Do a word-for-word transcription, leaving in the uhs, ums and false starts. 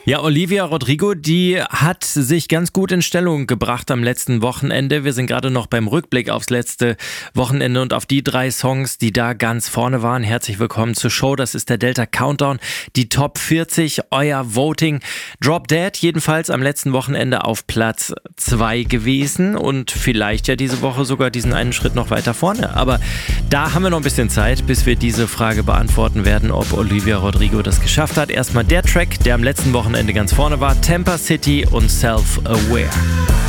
Ja, Olivia Rodrigo, die hat sich ganz gut in Stellung gebracht am letzten Wochenende. Wir sind gerade noch beim Rückblick aufs letzte Wochenende und auf die drei Songs, die da ganz vorne waren. Herzlich willkommen zur Show. Das ist der Delta Countdown, die Top vierzig, euer Voting. Drop Dead jedenfalls am letzten Wochenende auf Platz zwei gewesen und vielleicht ja diese Woche sogar diesen einen Schritt noch weiter vorne. Aber da haben wir noch ein bisschen Zeit, bis wir diese Frage beantworten werden, ob Olivia Rodrigo das geschafft hat. Erstmal der Track, der am letzten Wochenende Ende ganz vorne war, Tampa City und Self-Aware.